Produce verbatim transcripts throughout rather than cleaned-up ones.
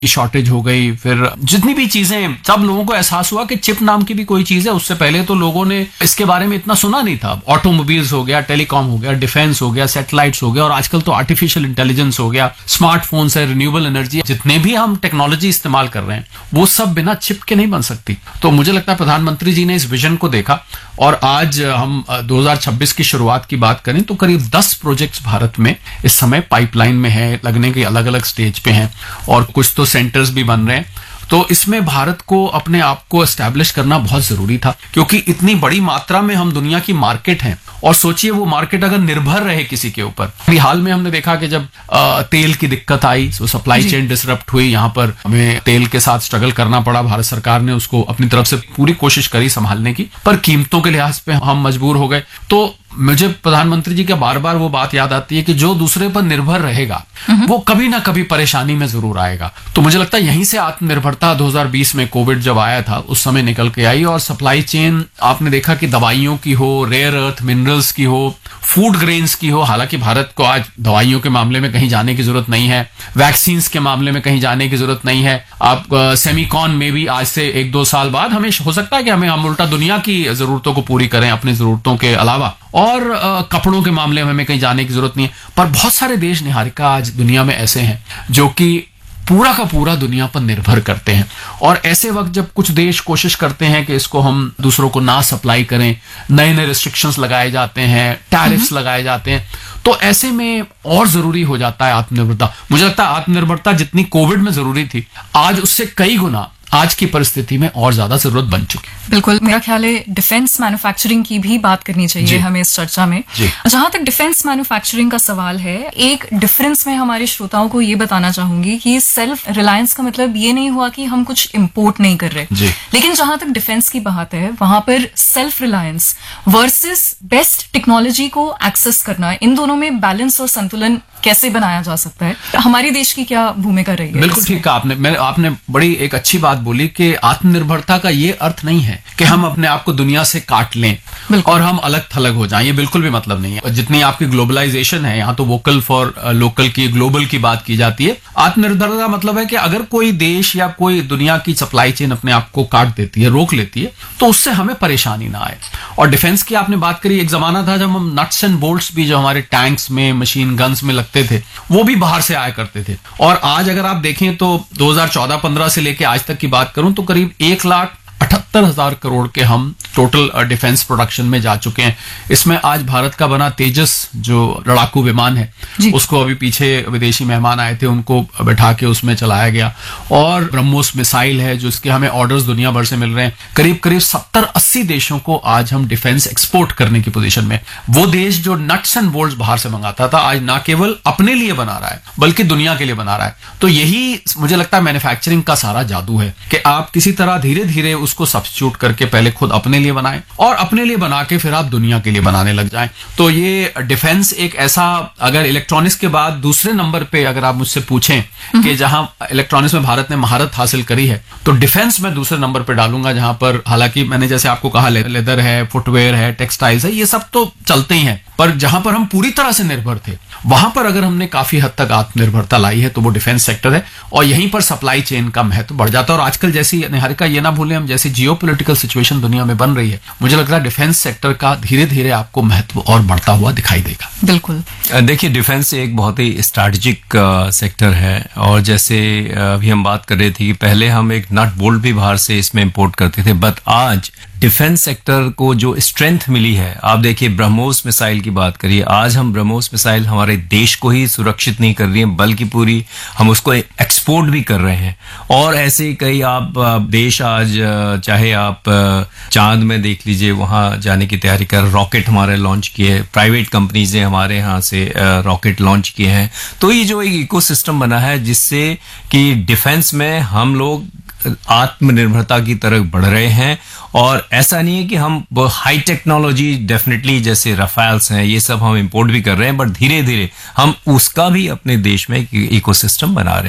की शॉर्टेज हो गई, फिर जितनी भी चीजें, सब लोगों को एहसास हुआ कि चिप नाम की भी कोई चीज है। उससे पहले तो लोगों ने इसके बारे में इतना सुना नहीं था। ऑटोमोबाइल्स हो गया, टेलीकॉम हो गया, डिफेंस हो गया, सैटेलाइट्स हो गया, और आजकल तो आर्टिफिशियल इंटेलिजेंस हो गया, स्मार्टफोन्स है, रिन्यूएबल एनर्जी, जितने भी हम टेक्नोलॉजी इस्तेमाल कर रहे हैं वो सब बिना चिप के नहीं बन सकती। तो मुझे लगता है प्रधानमंत्री जी ने इस विजन को देखा, और आज हम दो हज़ार छब्बीस की शुरुआत की बात करें तो करीब दस प्रोजेक्ट्स भारत में इस समय पाइपलाइन में है, लगने के अलग अलग स्टेज पे हैं, और कुछ तो सेंटर्स भी बन रहे हैं। तो इसमें भारत को अपने आप को एस्टैब्लिश करना बहुत जरूरी था, क्योंकि इतनी बड़ी मात्रा में हम दुनिया की मार्केट हैं, और सोचिए वो मार्केट अगर निर्भर रहे किसी के ऊपर। अभी हाल में हमने देखा कि जब आ, तेल की दिक्कत आई, तो सप्लाई चेन डिसरप्ट हुई, यहाँ पर हमें तेल के साथ स्ट्रगल करना पड़ा। भारत सरकार ने उसको अपनी तरफ से पूरी कोशिश करी संभालने की, पर कीमतों के लिहाज पे हम मजबूर हो गए। तो मुझे प्रधानमंत्री जी के बार बार वो बात याद आती है कि जो दूसरे पर निर्भर रहेगा वो कभी ना कभी परेशानी में जरूर आएगा। तो मुझे लगता है यहीं से आत्मनिर्भरता दो हज़ार बीस में कोविड जब आया था उस समय निकल के आई, और सप्लाई चेन आपने देखा कि दवाइयों की हो, रेयर अर्थ मिनरल्स की हो, फूड ग्रेन्स की हो। हालांकि भारत को आज दवाइयों के मामले में कहीं जाने की जरूरत नहीं है, वैक्सीन्स के मामले में कहीं जाने की जरूरत नहीं है। आप सेमीकॉन में भी आज से एक दो साल बाद हमें हो सकता है कि हमें हम उल्टा दुनिया की जरूरतों को पूरी करें अपनी जरूरतों के अलावा, और आ, कपड़ों के मामले में हमें कहीं जाने की जरूरत नहीं है। पर बहुत सारे देश निहारिका आज दुनिया में ऐसे हैं जो कि पूरा का पूरा दुनिया पर निर्भर करते हैं, और ऐसे वक्त जब कुछ देश कोशिश करते हैं कि इसको हम दूसरों को ना सप्लाई करें, नए नए रिस्ट्रिक्शंस लगाए जाते हैं, टैरिफ्स लगाए जाते हैं, तो ऐसे में और जरूरी हो जाता है आत्मनिर्भरता। मुझे लगता है आत्मनिर्भरता जितनी कोविड में जरूरी थी, आज उससे कई गुना आज की परिस्थिति में और ज्यादा जरूरत बन चुकी। बिल्कुल, मेरा ख्याल है डिफेंस मैन्युफैक्चरिंग की भी बात करनी चाहिए हमें इस चर्चा में। जहां तक डिफेंस मैन्युफैक्चरिंग का सवाल है, एक डिफरेंस मैं हमारे श्रोताओं को ये बताना चाहूंगी कि सेल्फ रिलायंस का मतलब ये नहीं हुआ कि हम कुछ इम्पोर्ट नहीं कर रहे, लेकिन जहां तक डिफेंस की बात है वहां पर self reliance versus best technology को एक्सेस करना, इन दोनों में बैलेंस और संतुलन कैसे बनाया जा सकता है, हमारी देश की क्या भूमिका रही है? बिल्कुल ठीक कहा आपने। मैं आपने बड़ी एक अच्छी बात बोली कि आत्मनिर्भरता का ये अर्थ नहीं है कि हम अपने आप को दुनिया से काट लें और हम अलग थलग हो जाएं, ये बिल्कुल भी मतलब नहीं है। जितनी आपकी ग्लोबलाइजेशन है, यहाँ तो वोकल फॉर लोकल की, ग्लोबल की बात की जाती है। आत्मनिर्भरता का मतलब है कि अगर कोई देश या कोई दुनिया की सप्लाई चेन अपने आप को काट देती है, रोक लेती है, तो उससे हमें परेशानी ना आए। और डिफेंस की आपने बात करी, एक जमाना था जब हम नट्स एंड बोल्ट्स भी जो हमारे टैंक्स में, मशीन गन्स में लगते थे, वो भी बाहर से आया करते थे। और आज अगर आप देखें तो दो हज़ार चौदह पंद्रह से लेके आज तक की बात करूं तो करीब एक लाख अठहत्तर हजार करोड़ के हम टोटल डिफेंस प्रोडक्शन में जा चुके हैं। इसमें आज भारत का बना तेजस जो लड़ाकू विमान है, उसको अभी पीछे विदेशी मेहमान आए थे, उनको बैठा के उसमें चलाया गया। और ब्रह्मोस मिसाइल है, जो इसके हमें ऑर्डर्स दुनिया भर से मिल रहे हैं। करीब करीब सत्तर अस्सी देशों को आज हम डिफेंस एक्सपोर्ट करने की पोजीशन में। वो देश जो नट्स एंड बोल्ट्स बाहर से मंगाता था, आज ना केवल अपने लिए बना रहा है बल्कि दुनिया के लिए बना रहा है। तो यही मुझे लगता है मैन्युफैक्चरिंग का सारा जादू है कि आप किसी तरह धीरे धीरे उसको सब्स्टिट्यूट करके पहले खुद अपने लिए बनाएं और अपने लिए बना के फिर आप दुनिया के लिए बनाने लग जाएं। तो ये डिफेंस एक ऐसा, अगर इलेक्ट्रॉनिक्स के बाद दूसरे नंबर पे अगर आप मुझसे पूछें कि जहां इलेक्ट्रॉनिक्स में भारत ने महारत हासिल करी है, तो डिफेंस में दूसरे नंबर पे डालूंगा। जहां पर हालांकि मैंने जैसे आपको कहा ले, लेदर है, फुटवेयर है, टेक्सटाइल्स है, ये सब तो चलते ही हैं, पर जहां पर हम पूरी तरह से निर्भर थे वहां पर अगर हमने काफी हद तक आत्मनिर्भरता लाई है तो वो डिफेंस सेक्टर है, और यहीं पर सप्लाई चेन का महत्व बढ़ जाता है। और आजकल जैसी निहारिका ये ना भूलें हम, जैसी जियोपॉलिटिकल सिचुएशन दुनिया में बन रही है, मुझे लग रहा है डिफेंस सेक्टर का धीरे धीरे आपको महत्व और बढ़ता हुआ दिखाई देगा। बिल्कुल, देखिए डिफेंस एक बहुत ही स्ट्रैटेजिक सेक्टर है, और जैसे अभी हम बात कर रहे थे कि पहले हम एक नट बोल्ट भी बाहर से इसमें इंपोर्ट करते थे, बट आज डिफेंस सेक्टर को जो स्ट्रेंथ मिली है, आप देखिए ब्रह्मोस मिसाइल की बात करिए, आज हम ब्रह्मोस मिसाइल हमारे देश को ही सुरक्षित नहीं कर रही है बल्कि पूरी हम उसको एक्सपोर्ट भी कर रहे हैं। और ऐसे कई आप देश आज, चाहे आप चांद में देख लीजिए, वहां जाने की तैयारी कर, रॉकेट हमारे लॉन्च किए, प्राइवेट कंपनीज ने हमारे यहाँ से रॉकेट लॉन्च किए हैं। तो ये जो एक इकोसिस्टम बना है जिससे कि डिफेंस में हम लोग आत्मनिर्भरता की तरफ बढ़ रहे हैं। और ऐसा नहीं है कि हम हाई टेक्नोलॉजी डेफिनेटली जैसे रफाल्स हैं, ये सब हम इंपोर्ट भी कर रहे हैं, बट धीरे धीरे हम उसका भी अपने देश में एक इकोसिस्टम बना रहे हैं।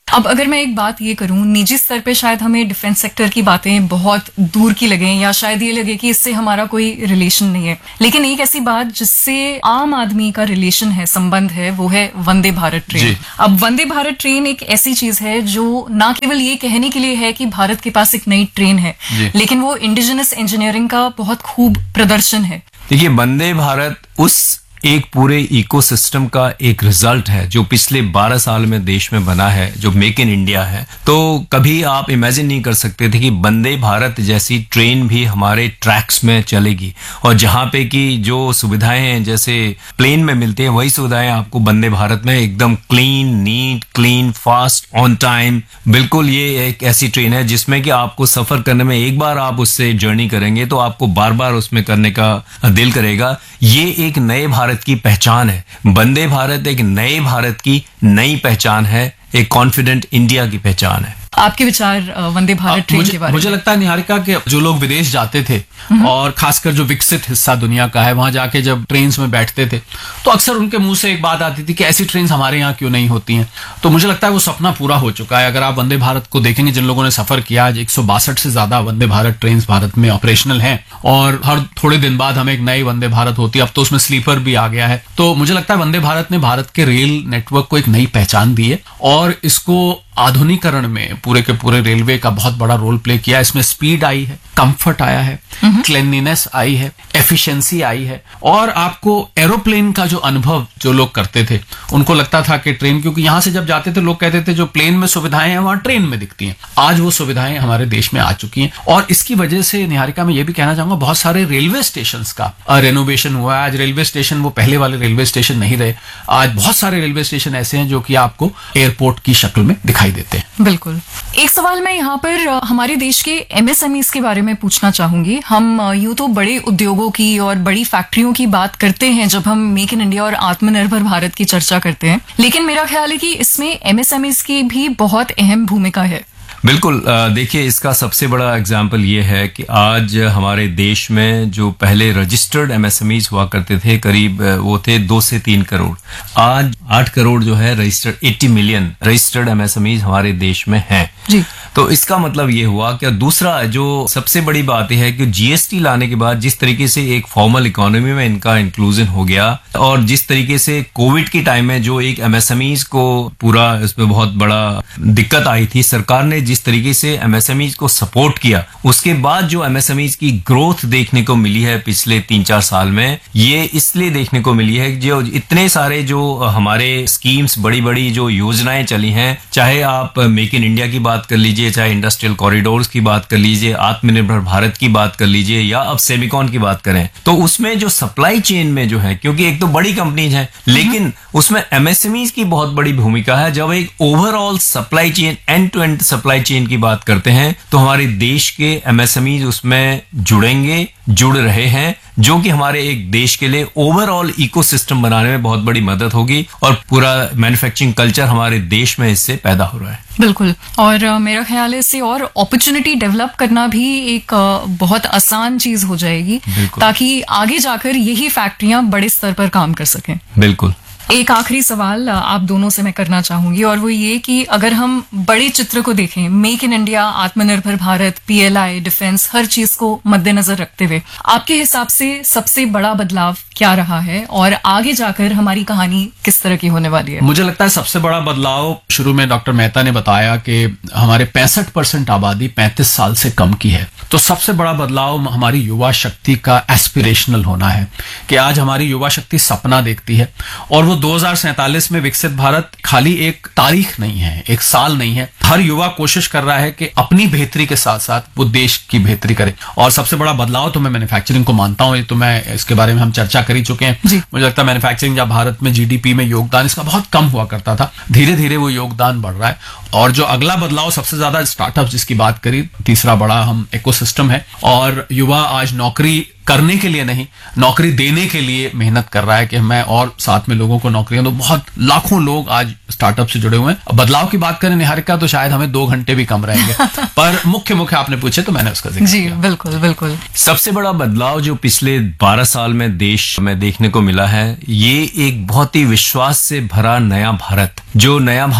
अब अगर मैं एक बात ये करूं, निजी स्तर पे शायद हमें डिफेंस सेक्टर की बातें बहुत दूर की लगें या शायद ये लगे कि इससे हमारा कोई रिलेशन नहीं है, लेकिन एक ऐसी बात जिससे आम आदमी का रिलेशन है, संबंध है, वो है वंदे भारत ट्रेन। अब वंदे भारत ट्रेन एक ऐसी चीज है जो ना केवल ये कहने के लिए है कि भारत के पास एक नई ट्रेन है, लेकिन वो इंडिजिनस इंजीनियरिंग का बहुत खूब प्रदर्शन है। देखिए, वंदे भारत उस एक पूरे इकोसिस्टम का एक रिजल्ट है जो पिछले बारह साल में देश में बना है, जो मेक इन इंडिया है। तो कभी आप इमेजिन नहीं कर सकते थे कि वंदे भारत जैसी ट्रेन भी हमारे ट्रैक्स में चलेगी, और जहां पे कि जो सुविधाएं हैं जैसे प्लेन में मिलती हैं, वही सुविधाएं आपको वंदे भारत में एकदम clean, NEET, clean, fast, on time. बिल्कुल ये एक ऐसी ट्रेन है जिसमें कि आपको सफर करने में, एक बार आप उससे जर्नी करेंगे तो आपको बार बार उसमें करने का दिल करेगा। ये एक नए भारत की पहचान है। वंदे भारत एक नए भारत की नई पहचान है, एक कॉन्फिडेंट इंडिया की पहचान है। आपके विचार वंदे भारत ट्रेन मुझे, के बारे मुझे में? लगता है निहारिका कि जो लोग विदेश जाते थे और खासकर जो विकसित हिस्सा दुनिया का है, वहां जाके जब ट्रेन्स में बैठते थे तो अक्सर उनके मुंह से एक बात आती थी कि ऐसी ट्रेन्स हमारे यहाँ क्यों नहीं होती हैं। तो मुझे लगता है वो सपना पूरा हो चुका है। अगर आप वंदे भारत को देखेंगे, जिन लोगों ने सफर किया, आज एक सौ बासठ से ज्यादा वंदे भारत ट्रेन भारत में ऑपरेशनल हैं और हर थोड़े दिन बाद हमें एक नई वंदे भारत होती है। अब तो उसमें स्लीपर भी आ गया है। तो मुझे लगता है वंदे भारत ने भारत के रेल नेटवर्क को एक नई पहचान दी है और इसको आधुनिकरण में पूरे के पूरे रेलवे का बहुत बड़ा रोल प्ले किया। इसमें स्पीड आई है, कंफर्ट आया है, क्लीनलीनेस आई है, एफिशिएंसी आई है, और आपको एरोप्लेन का जो अनुभव जो लोग करते थे, उनको लगता था कि ट्रेन, क्योंकि यहां से जब जाते थे लोग कहते थे जो प्लेन में सुविधाएं हैं वहां ट्रेन में दिखती हैं। आज वो सुविधाएं हमारे देश में आ चुकी हैं और इसकी वजह से निहारिका मैं ये भी कहना चाहूंगा, बहुत सारे रेलवे स्टेशन का रेनोवेशन हुआ है। आज रेलवे स्टेशन वो पहले वाले रेलवे स्टेशन नहीं रहे। आज बहुत सारे रेलवे स्टेशन ऐसे हैं जो कि आपको एयरपोर्ट की शक्ल में दिखाई देते हैं। बिल्कुल। एक सवाल मैं यहाँ पर हमारे देश के एमएसएमईज के बारे में पूछना चाहूंगी। हम यूं तो बड़े उद्योगों की और बड़ी फैक्ट्रियों की बात करते हैं जब हम मेक इन इंडिया और आत्मनिर्भर भारत की चर्चा करते हैं, लेकिन मेरा ख्याल है कि इसमें एमएसएमईज की भी बहुत अहम भूमिका है। बिल्कुल। देखिए, इसका सबसे बड़ा एग्जाम्पल ये है कि आज हमारे देश में जो पहले रजिस्टर्ड एमएसएमईज हुआ करते थे, करीब वो थे दो से तीन करोड़। आज आठ करोड़ जो है रजिस्टर्ड, अस्सी मिलियन रजिस्टर्ड एमएसएमईज हमारे देश में हैं। जी। तो इसका मतलब ये हुआ कि दूसरा जो सबसे बड़ी बात है कि जीएसटी लाने के बाद जिस तरीके से एक फॉर्मल इकोनॉमी में इनका इंक्लूजन हो गया और जिस तरीके से कोविड के टाइम में जो एक एमएसएमईज को पूरा इसमें बहुत बड़ा दिक्कत आई थी, सरकार ने जिस तरीके से एमएसएमईज को सपोर्ट किया, उसके बाद जो एमएसएमईज की ग्रोथ देखने को मिली है पिछले तीन चार साल में, ये इसलिए देखने को मिली है जो इतने सारे जो हमारे स्कीम्स, बड़ी बड़ी जो योजनाएं चली हैं, चाहे आप मेक इन इंडिया की बात कर लीजिए, चाहे इंडस्ट्रियल कॉरिडोर्स की बात कर लीजिए, आत्मनिर्भर भारत की बात कर लीजिए, या अब सेमिकॉन की बात करें, तो उसमें जो सप्लाई चेन में जो है, क्योंकि एक तो बड़ी कंपनीज हैं, लेकिन उसमें एमएसएमईज की बहुत बड़ी भूमिका है। जब एक overall supply chain, and to and supply chain की बात करते हैं, तो हमारे देश के एमएसएमईज उसमें जुड़ेंगे, जुड़ रहे हैं, जो कि हमारे एक देश के लिए ओवरऑल इकोसिस्टम बनाने में बहुत बड़ी मदद होगी और पूरा मैन्युफैक्चरिंग कल्चर हमारे देश में इससे पैदा हो रहा है। बिल्कुल। और uh, मेरा ख्याल है इससे और अपॉर्चुनिटी डेवलप करना भी एक uh, बहुत आसान चीज हो जाएगी, ताकि आगे जाकर यही फैक्ट्रियां बड़े स्तर पर काम कर सकें। बिल्कुल। एक आखिरी सवाल आप दोनों से मैं करना चाहूंगी, और वो ये कि अगर हम बड़े चित्र को देखें, मेक इन इंडिया, आत्मनिर्भर भारत, पीएलआई, डिफेंस, हर चीज को मद्देनजर रखते हुए आपके हिसाब से सबसे बड़ा बदलाव क्या रहा है और आगे जाकर हमारी कहानी किस तरह की होने वाली है? मुझे लगता है सबसे बड़ा बदलाव, शुरू में डॉक्टर मेहता ने बताया कि हमारे पैंसठ परसेंट आबादी पैंतीस साल से कम की है, तो सबसे बड़ा बदलाव हमारी युवा शक्ति का एस्पिरेशनल होना है कि आज हमारी युवा शक्ति सपना देखती है और वो दो हज़ार सैंतालीस में विकसित भारत खाली एक तारीख नहीं है, एक साल नहीं है। हर युवा कोशिश कर रहा है कि अपनी बेहतरी के साथ साथ वो देश की बेहतरी करे। और सबसे बड़ा बदलाव तो मैं मैन्युफैक्चरिंग को मानता हूं, ये तो मैं इसके बारे में हम चर्चा कर ही चुके हैं। मुझे लगता है मैन्युफैक्चरिंग जब भारत में जीडीपी में योगदान इसका बहुत कम हुआ करता था, धीरे धीरे वो योगदान बढ़ रहा है। और जो अगला बदलाव सबसे ज्यादा स्टार्टअप जिसकी बात करी, तीसरा बड़ा हम इकोसिस्टम है, और युवा आज नौकरी करने के लिए नहीं, नौकरी देने के लिए मेहनत कर रहा है कि मैं और साथ में लोगों को नौकरियां दो। बहुत लाखों लोग आज स्टार्टअप से जुड़े हुए हैं। बदलाव की बात करें निहारिका, तो शायद हमें दो घंटे भी कम रहेंगे पर मुख्य मुख्य आपने पूछे तो मैंने उसका जिक्र जी किया। बिल्कुल बिल्कुल। सबसे बड़ा बदलाव जो पिछले बारह साल में देश में देखने को मिला है, ये एक बहुत ही विश्वास से भरा नया भारत। जो नया भारत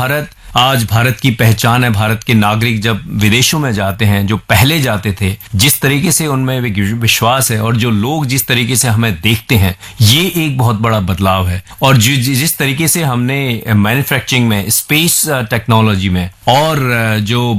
आज भारत की पहचान है। भारत के नागरिक जब विदेशों में जाते हैं, जो पहले जाते थे, जिस तरीके से उनमें विश्वास है और जो लोग जिस तरीके से हमें देखते हैं, ये एक बहुत बड़ा बदलाव है। और जिस तरीके से हमने मैन्युफैक्चरिंग में, स्पेस टेक्नोलॉजी में और जो